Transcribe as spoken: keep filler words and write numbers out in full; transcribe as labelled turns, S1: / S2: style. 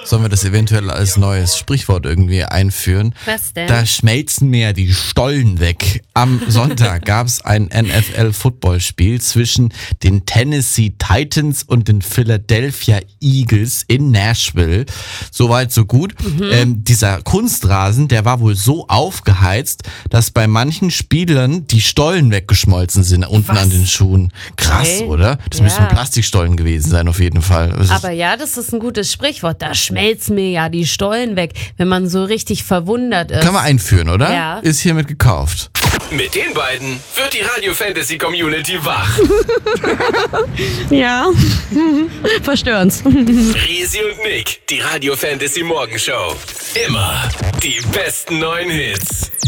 S1: sollen wir das eventuell als neues Sprichwort irgendwie einführen?
S2: Was denn?
S1: Da schmelzen mir die Stollen weg. Am Sonntag gab es ein N F L-Footballspiel zwischen den Tennessee Titans und den Philadelphia Eagles in Nashville. Soweit, so gut. Mhm. Ähm, dieser Kunstrasen, der war wohl so aufgeheizt, dass bei manchen Spielern die Stollen weggeschmolzen sind unten
S2: Was?
S1: an den Schuhen. Krass,
S2: Okay.
S1: oder? Das
S2: Ja.
S1: müssen Plastikstollen gewesen sein, auf jeden Fall. Also
S2: Aber ja, das ist ein gutes Sprichwort. Da schmelzen mir ja die Stollen weg, wenn man so richtig verwundert ist.
S1: kann man einführen, oder?
S2: Ja.
S1: Ist hiermit gekauft.
S3: Mit den beiden wird die Radio Fantasy Community wach.
S4: Ja, verstörend's.
S3: Risi und Nick, die Radio Fantasy Morgenshow. Immer die besten neuen Hits.